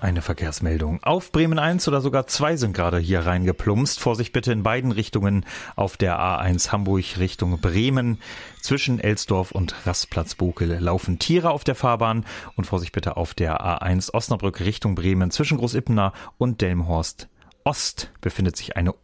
Eine Verkehrsmeldung. Auf Bremen 1 oder sogar 2 sind gerade hier reingeplumpst. Vorsicht bitte in beiden Richtungen auf der A1 Hamburg Richtung Bremen. Zwischen Elsdorf und Rastplatz-Bokel laufen Tiere auf der Fahrbahn. Und Vorsicht bitte auf der A1 Osnabrück Richtung Bremen. Zwischen Großippener und Delmenhorst Ost befindet sich eine